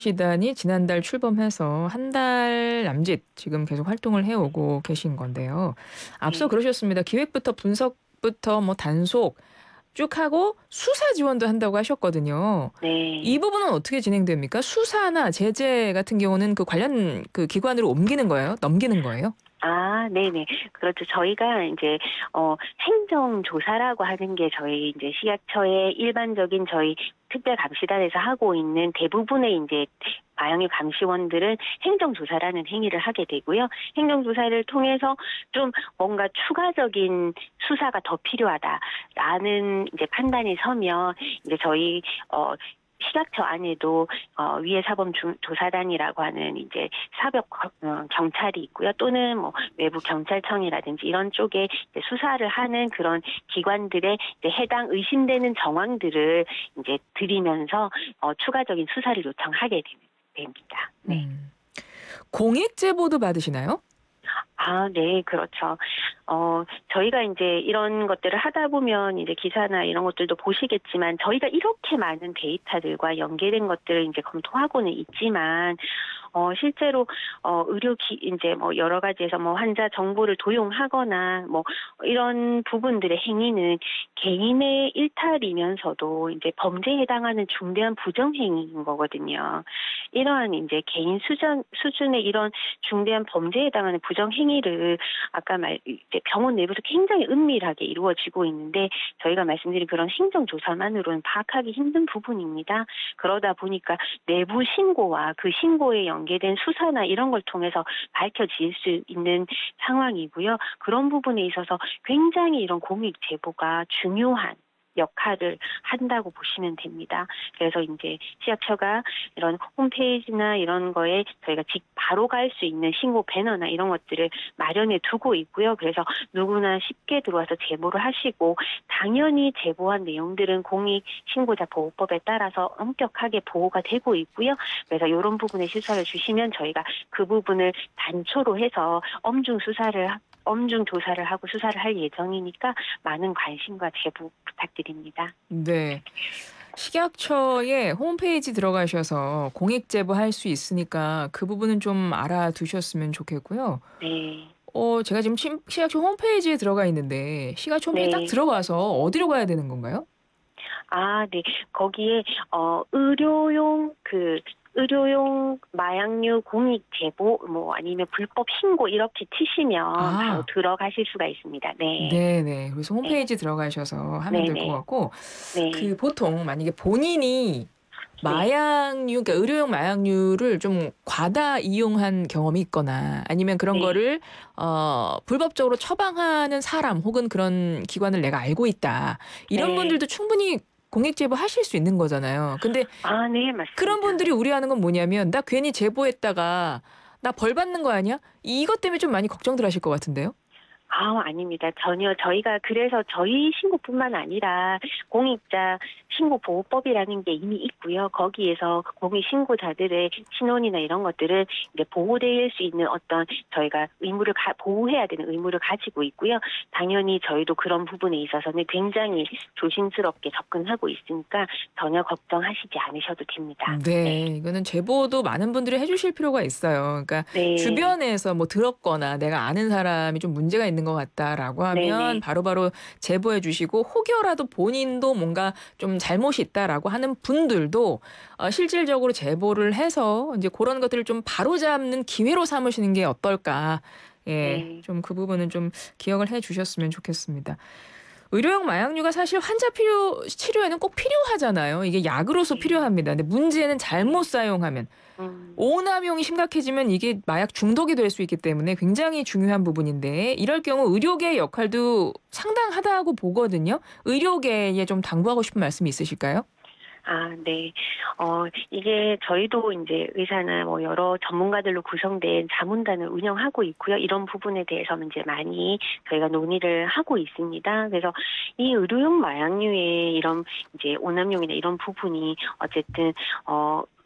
시단이 지난달 출범해서 한 달 남짓 지금 계속 활동을 해오고 계신 건데요. 앞서 네. 그러셨습니다. 기획부터 분석부터 뭐 단속 쭉 하고 수사 지원도 한다고 하셨거든요. 이 네. 부분은 어떻게 진행됩니까? 수사나 제재 같은 경우는 그 관련 그 기관으로 옮기는 거예요? 넘기는 거예요? 아 네네. 그렇죠. 저희가 인제 행정조사라고 하는 게 저희 인제 식약처의 일반적인 저희 특별감시단에서 하고 있는 대부분의 인제 마약류 감시원들은 행정조사라는 행위를 하게 되고요. 행정조사를 통해서 좀 뭔가 '추가적인 수사가 더 필요하다.'라는 이제 판단이 서면 이제 저희 식약처 안에도 위해사범조사단이라고 하는 이제 사법 경찰이 있고요. 또는 뭐 외부 경찰청이라든지 이런 쪽에 이제 수사를 하는 그런 기관들의 이제 해당 의심되는 정황들을 이제 드리면서 추가적인 수사를 요청하게 됩니다. 네. 음. 공익 제보도 받으시나요? 아 네. 그렇죠. 저희가 인제 이런 것들을 하다 보면 이제 기사나 이런 것들도 보시겠지만 저희가 이렇게 많은 데이터들과 연계된 것들을 인제 검토하고는 있지만 실제로 의료 인제 뭐 여러 가지에서 뭐 환자 정보를 도용하거나 뭐 이런 부분들의 행위는 개인의 일탈이면서도 인제 범죄에 해당하는 중대한 부정행위인 거거든요. 이러한 인제 개인 수준의 이런 중대한 범죄에 해당하는 부정행위를 아까 이제 병원 내부에서 굉장히 은밀하게 이루어지고 있는데 저희가 말씀드린 그런 행정조사만으로는 파악하기 힘든 부분입니다. 그러다 보니까 내부 신고와 그 신고에 연계된 수사나 이런 걸 통해서 밝혀질 수 있는 상황이고요. 그런 부분에 있어서 굉장히 이런 공익 제보가 중요한 역할을 한다고 보시면 됩니다. 그래서 인제 식약처가 이런 홈페이지나 이런 거에 저희가 바로 갈 수 있는 신고 배너나 이런 것들을 마련해 두고 있고요. 그래서 누구나 쉽게 들어와서 제보를 하시고 당연히 제보한 내용들은 공익신고자 보호법에 따라서 엄격하게 보호가 되고 있고요. 그래서 요런 부분에 시설을 주시면 저희가 그 부분을 단초로 해서 엄중 조사를 하고 수사를 할 예정이니까 많은 관심과 제보 부탁드립니다. 네. 식약처의 홈페이지 들어가셔서 공익 제보할 수 있으니까 그 부분은 좀 알아두셨으면 좋겠고요. 네. 제가 지금 식약처 홈페이지에 들어가 있는데 식약처 홈페이지 딱 네. 들어가서 어디로 가야 되는 건가요? 아 네. 거기에 의료용 마약류 공익 제보 뭐 아니면 불법 신고 이렇게 치시면 바로 아. 들어가실 수가 있습니다. 네. 네네. 그래서 네. 홈페이지 들어가셔서 하면 될 것 네네. 같고 네. 그 보통 만약에 본인이 네. 마약류 그러니까 의료용 마약류를 좀 과다 이용한 경험이 있거나 아니면 그런 네. 거를 불법적으로 처방하는 사람 혹은 그런 기관을 내가 알고 있다. 이런 네. 분들도 충분히 공익 제보하실 수 있는 거잖아요. 근데 아 네. 그런 맞습니다. 분들이 우려하는 건 뭐냐면 '나 괜히 제보했다가 나 벌 받는 거 아니야?' 이것 때문에 좀 많이 걱정들 하실 것 같은데요. 아닙니다. 전혀 저희가 그래서 저희 신고뿐만 아니라 공익자 신고보호법이라는 게 이미 있고요. 거기에서 공익 신고자들의 신원이나 이런 것들을 이제 보호될 수 있는 어떤 저희가 보호해야 되는 의무를 가지고 있고요. 당연히 저희도 그런 부분에 있어서는 굉장히 조심스럽게 접근하고 있으니까 전혀 걱정하시지 않으셔도 됩니다. 네. 네. 이거는 제보도 많은 분들이 해 주실 필요가 있어요. 그러니까 네. 주변에서 뭐 들었거나 '내가 아는 사람이 좀 문제가 있는 것 같다.'라고 하면 네네. 바로바로 제보해 주시고 혹여라도 본인도 뭔가 좀 잘못이 있다라고 하는 분들도 실질적으로 제보를 해서 인제 고런 것들을 좀 바로잡는 기회로 삼으시는 게 어떨까. 예. 네. 좀 그 부분은 좀 기억을 해 주셨으면 좋겠습니다. 의료용 마약류가 사실 환자 치료에는 꼭 필요하잖아요. 이게 약으로서 네. 필요합니다. 근데 문제는 잘못 네. 사용하면 음. 오남용이 심각해지면 이게 마약 중독이 될 수 있기 때문에 굉장히 중요한 부분인데 이럴 경우 의료계의 역할도 상당하다고 보거든요. 의료계에 좀 당부하고 싶은 말씀이 있으실까요? 네. 이게 저희도 인제 의사나 뭐 여러 전문가들로 구성된 자문단을 운영하고 있고요. 이런 부분에 대해서는 이제 많이 저희가 논의를 하고 있습니다. 그래서 이 의료용 마약류의 이런 이제 오남용이나 이런 부분이 어쨌든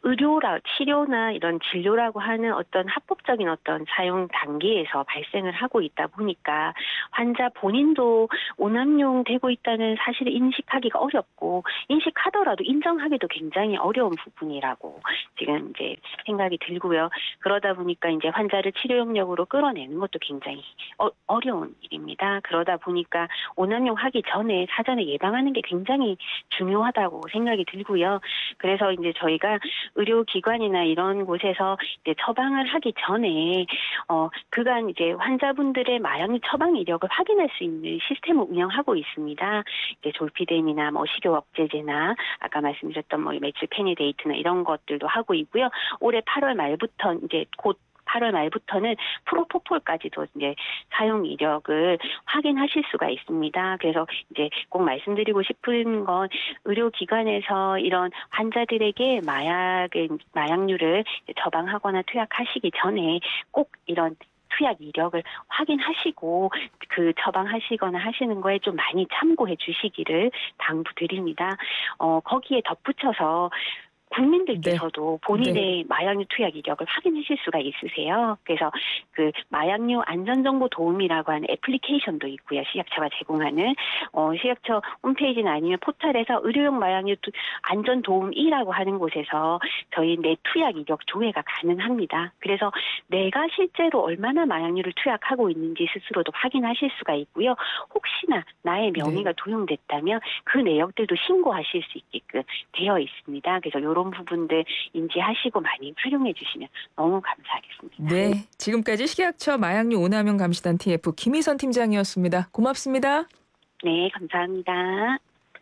치료나 이런 진료라고 하는 어떤 합법적인 어떤 사용 단계에서 발생을 하고 있다 보니까 환자 본인도 오남용되고 있다는 사실을 인식하기가 어렵고 인식하더라도 인정하기도 굉장히 어려운 부분이라고 지금 이제 생각이 들고요. 그러다 보니까 이제 환자를 치료 영역으로 끌어내는 것도 굉장히 어려운 일입니다. 그러다 보니까 오남용하기 전에 사전에 예방하는 게 굉장히 중요하다고 생각이 들고요. 그래서 이제 저희가 의료기관이나 이런 곳에서 이제 처방을 하기 전에 그간 이제 환자분들의 마약류 처방 이력을 확인할 수 있는 시스템을 운영하고 있습니다. 이제 졸피뎀이나 뭐 식욕 억제제나 아까 말씀드렸던 뭐 메칠 페니데이트나 이런 것들도 하고 있고요. 올해 8월 말부터 이제 곧 8월 말부터는 프로포폴까지도 이제 사용 이력을 확인하실 수가 있습니다. 그래서 이제 꼭 말씀드리고 싶은 건 의료기관에서 이런 환자들에게 마약류를 처방하거나 투약하시기 전에 꼭 이런 투약 이력을 확인하시고 그 처방하시거나 하시는 거에 좀 많이 참고해 주시기를 당부드립니다. 거기에 덧붙여서 국민들께서도 본인의 마약류 투약 이력을 확인하실 수가 있으세요. 그래서 그 마약류 안전정보 도움이라고 하는 애플리케이션도 있고요. 식약처가 제공하는 식약처 홈페이지나 아니면 포털에서 의료용 마약류 안전도움이라고 하는 곳에서 저희 내 투약 이력 조회가 가능합니다. 그래서 내가 실제로 얼마나 마약류를 투약하고 있는지 스스로도 확인하실 수가 있고요. 혹시나 나의 명의가 도용됐다면 그 내역들도 신고하실 수 있게끔 되어 있습니다. 그래서 이런 부분들 인지하시고 많이 활용해 주시면 너무 감사하겠습니다. 네, 지금까지 식약처 마약류 오남용 감시단 TF 김희선 팀장이었습니다. 고맙습니다. 네, 감사합니다.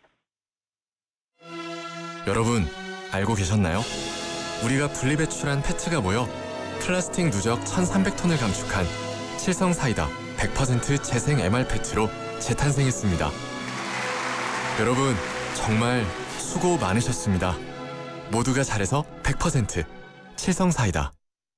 여러분, 알고 계셨나요? 우리가 분리배출한 페트가 모여 플라스틱 누적 1,300톤을 감축한 칠성사이다 100% 재생 MR 페트로 재탄생했습니다. 여러분, 정말 수고 많으셨습니다. 모두가 잘해서 100% 칠성사이다.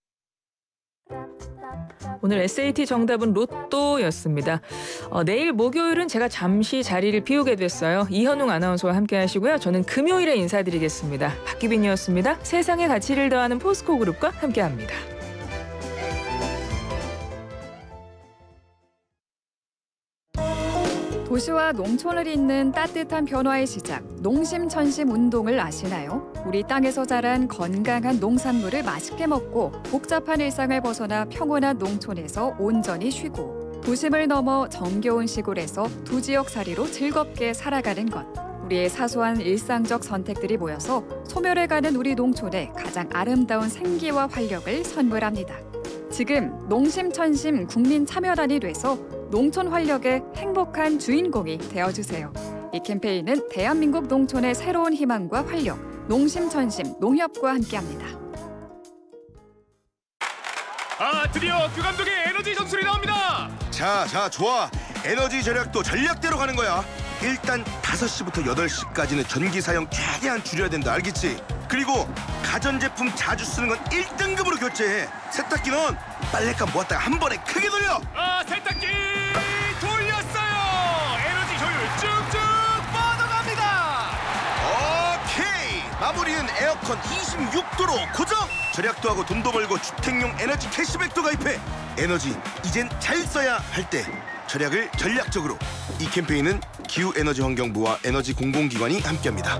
오늘 SAT 정답은 로또였습니다. 내일 목요일은 제가 잠시 자리를 비우게 됐어요. 이현웅 아나운서와 함께 하시고요. 저는 금요일에 인사드리겠습니다. 박기빈이었습니다. 세상의 가치를 더하는 포스코 그룹과 함께합니다. 도시와 농촌을 잇는 따뜻한 변화의 시작, 농심천심 운동을 아시나요? 우리 땅에서 자란 건강한 농산물을 맛있게 먹고 복잡한 일상을 벗어나 평온한 농촌에서 온전히 쉬고 도심을 넘어 정겨운 시골에서 두 지역살이로 즐겁게 살아가는 것. 우리의 사소한 일상적 선택들이 모여서 소멸해가는 우리 농촌에 가장 아름다운 생기와 활력을 선물합니다. 지금 농심천심 국민참여단이 돼서 농촌 활력의 행복한 주인공이 되어주세요. 이 캠페인은 대한민국 농촌의 새로운 희망과 활력, 농심천심 농협과 함께합니다. 드디어 그 감독의 에너지 전술이 나옵니다. 자, 좋아. 에너지 절약도 전략대로 가는 거야. 일단 5시부터 8시까지는 전기 사용 최대한 줄여야 된다, 알겠지? 그리고 가전제품 자주 쓰는 건 1등급으로 교체해. 세탁기는 빨랫감 모았다가 한 번에 크게 돌려. 세탁기 돌렸어요. 에너지 효율 쭉쭉 뻗어갑니다. 오케이. 마무리는 에어컨 26도로 고정. 절약도 하고 돈도 벌고 주택용 에너지 캐시백도 가입해. 에너지 이젠 잘 써야 할 때. 절약을 전략적으로. 이 캠페인은 기후에너지환경부와 에너지 공공기관이 함께합니다.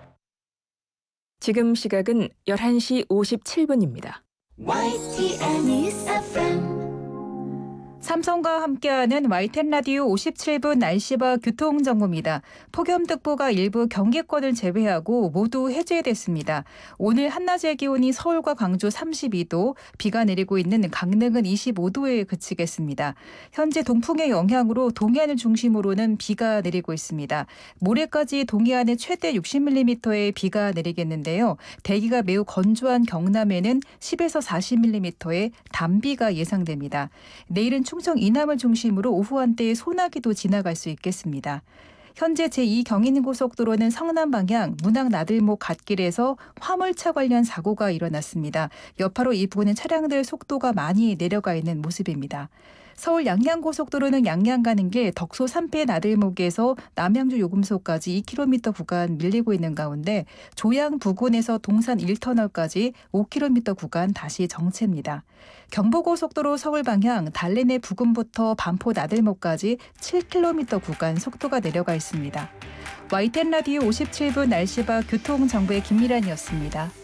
지금 시각은 11시 57분입니다. YTN News FM. 삼성과 함께하는 YTN 라디오 57분 날씨와 교통정보입니다. 폭염특보가 일부 경기권을 제외하고 모두 해제됐습니다. 오늘 한낮의 기온이 서울과 광주 32도, 비가 내리고 있는 강릉은 25도에 그치겠습니다. 현재 동풍의 영향으로 동해안을 중심으로는 비가 내리고 있습니다. 모레까지 동해안에 최대 60mm의 비가 내리겠는데요. 대기가 매우 건조한 경남에는 10에서 40mm의 단비가 예상됩니다. 내일은 충청 이남을 중심으로 오후 한때에 소나기도 지나갈 수 있겠습니다. 현재 제2경인고속도로는 성남 방향 문학 나들목 갓길에서 화물차 관련 사고가 일어났습니다. 여파로 이 부근은 차량들 속도가 많이 내려가 있는 모습입니다. 서울 양양고속도로는 양양 가는 길 덕소 3배 나들목에서 남양주 요금소까지 2km 구간 밀리고 있는 가운데 조양 부근에서 동산 1터널까지 5km 구간 다시 정체입니다. 경부고속도로 서울 방향 달래내 부근부터 반포 나들목까지 7km 구간 속도가 내려가 있습니다. YTN 라디오 57분 날씨와 교통정보의 김미란이었습니다.